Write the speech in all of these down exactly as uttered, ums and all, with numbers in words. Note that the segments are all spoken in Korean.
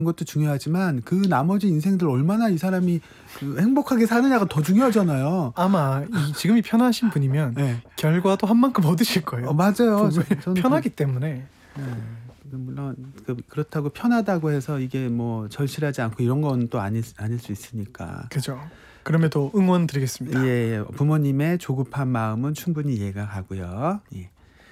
것도 중요하지만 그 나머지 인생들 얼마나 이 사람이 그 행복하게 사느냐가 더 중요하잖아요. 아마 이 지금이 편하신 분이면 네. 결과도 한 만큼 얻으실 거예요. 어, 맞아요. 저, 저는 편하기 그, 때문에. 네. 물론 그, 그렇다고 편하다고 해서 이게 뭐 절실하지 않고 이런 건 또 아닐, 아닐 수 있으니까. 그죠. 그럼에도 응원 드리겠습니다. 예, 예. 부모님의 조급한 마음은 충분히 이해가 가고요. 예.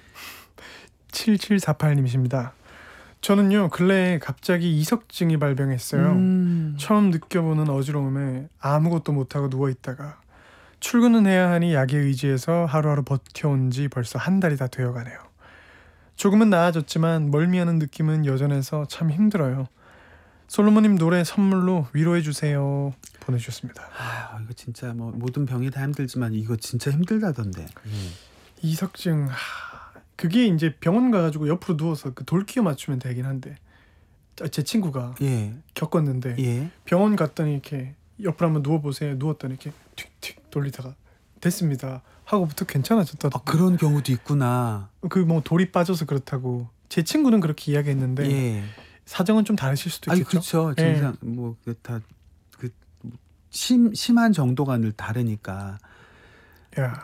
칠칠사팔님이십니다. 저는요 근래에 갑자기 이석증이 발병했어요. 음. 처음 느껴보는 어지러움에 아무것도 못하고 누워있다가 출근은 해야 하니 약에 의지해서 하루하루 버텨온 지 벌써 한 달이 다 되어가네요. 조금은 나아졌지만 멀미하는 느낌은 여전해서 참 힘들어요. 솔로몬님 노래 선물로 위로해주세요 보내주셨습니다. 아, 이거 진짜 뭐 모든 병이 다 힘들지만 이거 진짜 힘들다던데. 예. 이석증 하, 그게 이제 병원 가가지고 옆으로 누워서 그 돌기어 맞추면 되긴 한데 제 친구가 예. 겪었는데 예. 병원 갔더니 이렇게 옆으로 한번 누워보세요. 누웠더니 이렇게 틱틱 돌리다가 됐습니다 하고부터 괜찮아졌다. 아, 그런 경우도 있구나. 그 뭐 돌이 빠져서 그렇다고 제 친구는 그렇게 이야기했는데 예. 사정은 좀 다르실 수도 아니, 있겠죠. 그렇죠. 예. 증상 뭐그 다 그 심 심한 정도가 늘 다르니까. 야,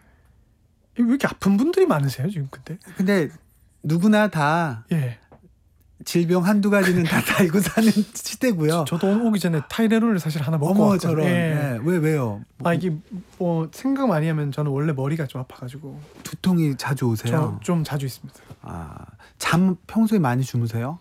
왜 이렇게 아픈 분들이 많으세요 지금 근데? 근데 누구나 다 예. 질병 한두 가지는 다 달고 사는 시대고요. 저도 오늘 오기 전에 타이레놀을 사실 하나 먹고 어머 왔거든요. 저런. 예. 예. 왜 왜요? 아 이게 뭐 생각 많이 하면 저는 원래 머리가 좀 아파가지고 두통이 자주 오세요? 저 좀 자주 있습니다. 아, 잠 평소에 많이 주무세요?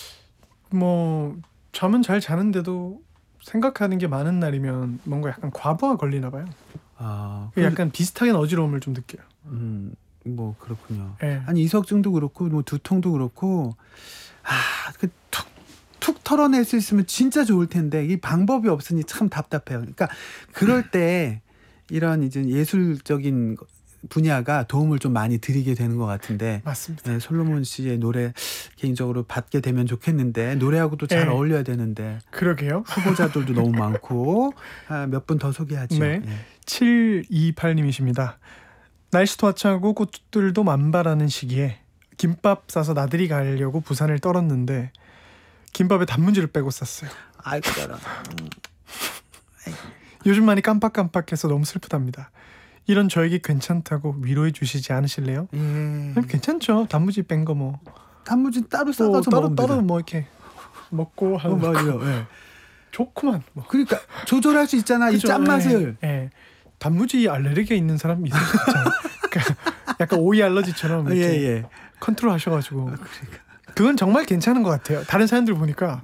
뭐 잠은 잘 자는데도 생각하는 게 많은 날이면 뭔가 약간 과부하 걸리나 봐요. 아, 약간 비슷하게 어지러움을 좀 느껴요. 음, 뭐 그렇군요. 예. 아니 이석증도 그렇고 뭐 두통도 그렇고 아, 그 툭 툭 털어낼 수 있으면 진짜 좋을 텐데 이 방법이 없으니 참 답답해요. 그러니까 그럴 때 이런 이제 예술적인 분야가 도움을 좀 많이 드리게 되는 것 같은데. 맞습니다. 네, 솔로몬 씨의 노래 개인적으로 받게 되면 좋겠는데 노래하고도 잘 네. 어울려야 되는데 그러게요. 후보자들도 너무 많고 아, 몇 분 더 소개하죠. 네. 예. 칠이팔님이십니다. 날씨도 화창하고 꽃들도 만발하는 시기에 김밥 싸서 나들이 가려고 부산을 떨었는데 김밥에 단무지를 빼고 쌌어요. 아이고 저런. 요즘 많이 깜빡깜빡해서 너무 슬프답니다. 이런 저에게 괜찮다고 위로해 주시지 않으실래요? 예. 아니, 괜찮죠. 단무지 뺀 거 뭐. 단무지 따로 뭐 싸가서 따로 먹으면 따로 되잖아. 뭐 이렇게 먹고 어, 하는 맞아요. 예. 좋구만. 뭐. 그러니까 조절할 수 있잖아. 이 그죠? 짠맛을. 예, 예. 단무지 알레르기가 있는 사람이 있을 수 있잖아요. 그러니까 약간 오이 알러지처럼 예, 이렇게 예. 컨트롤 하셔가지고 그건 정말 괜찮은 것 같아요. 다른 사람들 보니까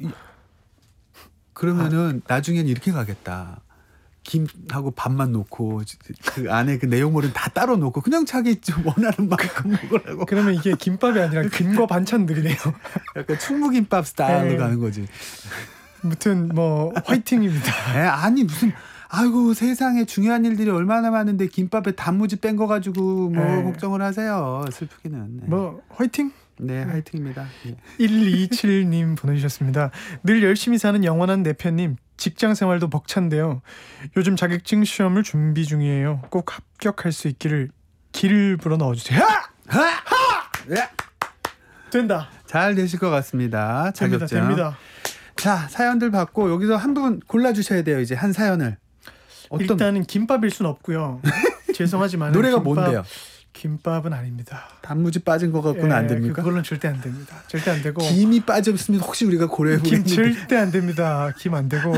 그러면은 나중엔 이렇게 가겠다. 김하고 밥만 놓고 그 안에 그 내용물은 다 따로 놓고 그냥 자기 좀 원하는 만큼 먹으라고. 그러면 이게 김밥이 아니라 김과 반찬들이네요. 약간 충무김밥 스타일로 예. 가는 거지. 아무튼 뭐 화이팅입니다. 에, 아니 무슨 아이고 세상에 중요한 일들이 얼마나 많은데 김밥에 단무지 뺀 거 가지고 뭐 에. 걱정을 하세요. 슬프기는. 네. 뭐 화이팅. 네, 화이팅입니다. 예. 일이칠님 보내주셨습니다. 늘 열심히 사는 영원한 내 편님, 직장 생활도 벅찬데요. 요즘 자격증 시험을 준비 중이에요. 꼭 합격할 수 있기를 길을 불어 넣어주세요. 하! 하! 예. 된다. 잘 되실 것 같습니다. 됩니다. 자격증. 됩니다. 자, 사연들 받고 여기서 한 분 골라주셔야 돼요. 이제 한 사연을. 어떤 일단은 김밥일 순 없고요. 죄송하지만 노래가 김밥, 뭔데요? 김밥은 아닙니다. 단무지 빠진 거 갖고는 예, 안 됩니까? 그걸로는 절대 안 됩니다. 절대 안 되고. 김이 빠졌으면 혹시 우리가 고려해 김 보겠는데. 절대 안 됩니다. 김 안 되고.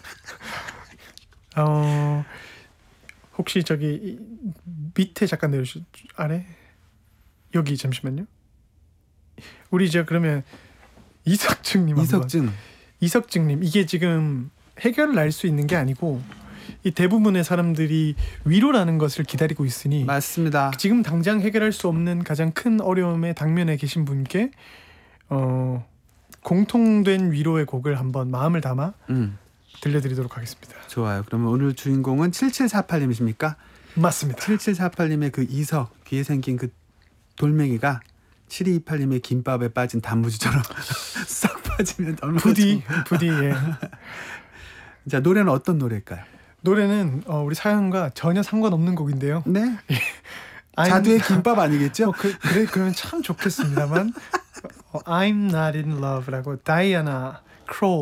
어 혹시 저기 이, 밑에 잠깐 내려주 아래 여기 잠시만요. 우리 저 그러면 이석증님 한번. 이석증. 이석증님 이게 지금 해결을 알 수 있는 게 아니고 이 대부분의 사람들이 위로라는 것을 기다리고 있으니 맞습니다. 지금 당장 해결할 수 없는 가장 큰 어려움에 당면에 계신 분께 어, 공통된 위로의 곡을 한번 마음을 담아 음, 들려드리도록 하겠습니다. 좋아요. 그러면 오늘 주인공은 칠칠사팔님이십니까? 맞습니다. 칠칠사팔님의 그 이석 귀에 생긴 그 돌멩이가 칠이이팔님의 김밥에 빠진 단무지처럼 싹 빠지면 얼마나 부디 좋- 부디 예. 자, 노래는 어떤 노래일까요? 노래는 어, 우리 사연과 전혀 상관없는 곡인데요. 네? I'm- 자두의 김밥 아니겠죠? 어, 그, 그래 그러면 참 좋겠습니다만 어, I'm Not in Love라고 다이아나 crawl